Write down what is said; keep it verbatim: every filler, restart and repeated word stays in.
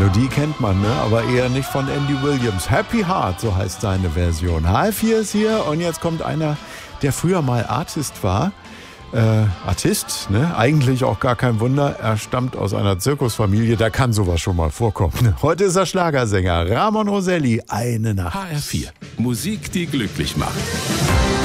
Melodie kennt man, ne? Aber eher nicht von Andy Williams. Happy Heart, so heißt seine Version. H F vier ist hier und jetzt kommt einer, der früher mal Artist war. Äh, Artist, ne? Eigentlich auch gar kein Wunder. Er stammt aus einer Zirkusfamilie, da kann sowas schon mal vorkommen. Heute ist er Schlagersänger. Ramon Roselli, eine Nacht. H R vier. Musik, die glücklich macht.